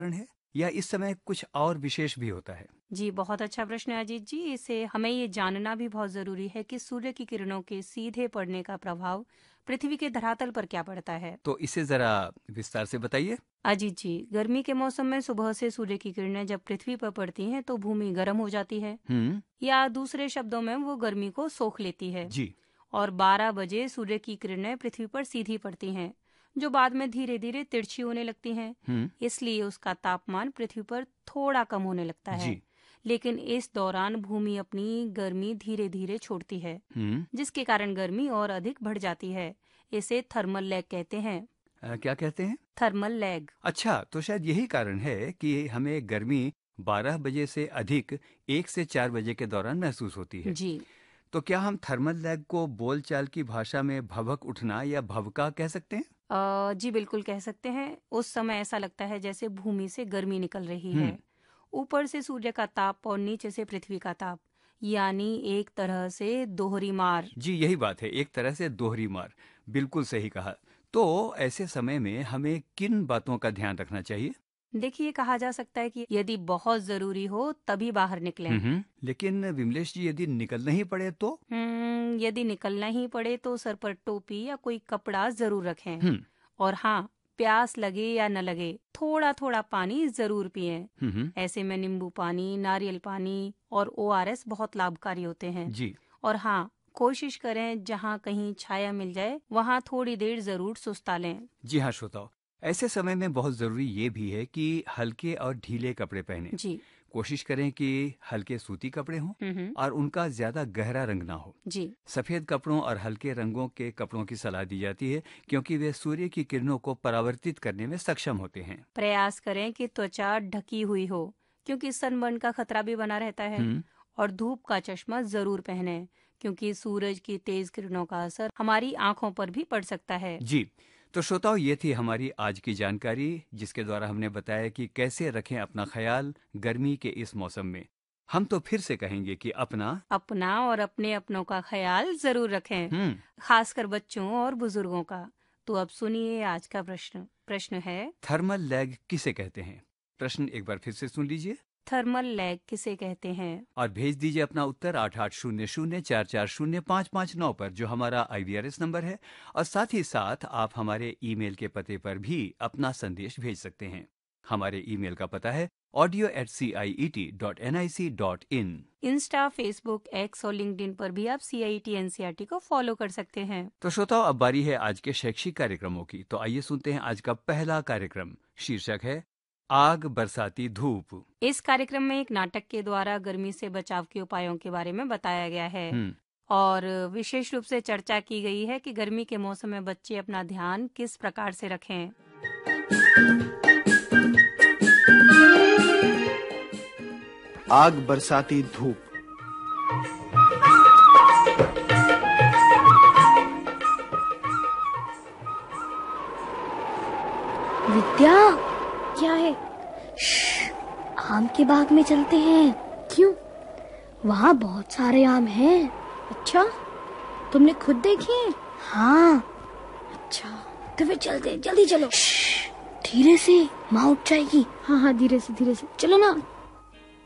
है या इस समय कुछ और विशेष भी होता है? जी, बहुत अच्छा प्रश्न है अजीत जी। इसे हमें ये जानना भी बहुत जरूरी है कि सूर्य की किरणों के सीधे पड़ने का प्रभाव पृथ्वी के धरातल पर क्या पड़ता है। तो इसे जरा विस्तार से बताइए। अजीत जी, गर्मी के मौसम में सुबह से सूर्य की किरणें जब पृथ्वी पर पड़ती हैं तो भूमि गर्म हो जाती है, या दूसरे शब्दों में वो गर्मी को सोख लेती है। जी। और 12 बजे सूर्य की किरणें पृथ्वी पर सीधी पड़ती हैं, जो बाद में धीरे धीरे तिरछी होने लगती हैं। इसलिए उसका तापमान पृथ्वी पर थोड़ा कम होने लगता है। जी। लेकिन इस दौरान भूमि अपनी गर्मी धीरे धीरे छोड़ती है, जिसके कारण गर्मी और अधिक बढ़ जाती है। इसे थर्मल लैग कहते हैं। क्या कहते हैं? Thermal lag. अच्छा, तो शायद यही कारण है कि हमें गर्मी 12 बजे से अधिक 1 से 4 बजे के दौरान महसूस होती है। जी। तो क्या हम थर्मल लैग को बोलचाल की भाषा में भभक उठना या भभका कह सकते हैं? जी बिल्कुल कह सकते हैं। उस समय ऐसा लगता है जैसे भूमि से गर्मी निकल रही है। ऊपर से सूर्य का ताप और नीचे से पृथ्वी का ताप, यानी एक तरह से दोहरी मार। जी, यही बात है, एक तरह से दोहरी मार। बिल्कुल सही कहा। तो ऐसे समय में हमें किन बातों का ध्यान रखना चाहिए? देखिए, कहा जा सकता है कि यदि बहुत जरूरी हो तभी बाहर निकलें। लेकिन विमलेश जी, यदि निकलना ही पड़े तो? यदि निकलना ही पड़े तो सर पर टोपी या कोई कपड़ा जरूर रखें। और हाँ, प्यास लगे या न लगे थोड़ा थोड़ा पानी जरूर पिएं। ऐसे में नींबू पानी, नारियल पानी और ORS बहुत लाभकारी होते हैं। जी। और हाँ, कोशिश करें जहाँ कहीं छाया मिल जाए वहाँ थोड़ी देर जरूर सुस्ता लें। जी हाँ श्रोताओ, ऐसे समय में बहुत जरूरी ये भी है कि हल्के और ढीले कपड़े पहने। जी। कोशिश करें कि हल्के सूती कपड़े हों और उनका ज्यादा गहरा रंग ना हो। जी। सफेद कपड़ों और हल्के रंगों के कपड़ों की सलाह दी जाती है क्योंकि वे सूर्य की किरणों को परावर्तित करने में सक्षम होते हैं। प्रयास करें कि त्वचा ढकी हुई हो, क्योंकि सनबर्न का खतरा भी बना रहता है। और धूप का चश्मा जरूर पहने, क्योंकि सूरज की तेज किरणों का असर हमारी आंखों पर भी पड़ सकता है। जी, तो श्रोताओ, ये थी हमारी आज की जानकारी, जिसके द्वारा हमने बताया कि कैसे रखें अपना ख्याल गर्मी के इस मौसम में। हम तो फिर से कहेंगे कि अपना और अपने अपनों का ख्याल जरूर रखें, खासकर बच्चों और बुजुर्गों का। तो अब सुनिए आज का प्रश्न है, थर्मल लैग किसे कहते हैं? प्रश्न एक बार फिर से सुन लीजिए। थर्मल लैग किसे कहते हैं? और भेज दीजिए अपना उत्तर 8800440559 पर, जो हमारा IVRS नंबर है। और साथ ही साथ आप हमारे ईमेल के पते पर भी अपना संदेश भेज सकते हैं। हमारे ईमेल का पता है audio@ciet.nic.in। इंस्टा, फेसबुक, एक्स और लिंक्डइन पर भी आप CIET NCERT को फॉलो कर सकते हैं। तो श्रोताओ, अब बारी है आज के शैक्षिक कार्यक्रमों की। तो आइए सुनते हैं आज का पहला कार्यक्रम। शीर्षक है आग बरसाती धूप। इस कार्यक्रम में एक नाटक के द्वारा गर्मी से बचाव के उपायों के बारे में बताया गया है। और विशेष रूप से चर्चा की गई है कि गर्मी के मौसम में बच्चे अपना ध्यान किस प्रकार से रखें। आग बरसाती धूप। विद्या, क्या है? आम के बाग में चलते हैं। क्यों? वहाँ बहुत सारे आम हैं। अच्छा, तुमने खुद देखे? हाँ। अच्छा, तो फिर चलते, जल्दी चलो। धीरे से, माँ उठ जाएगी। हाँ, धीरे से चलो ना।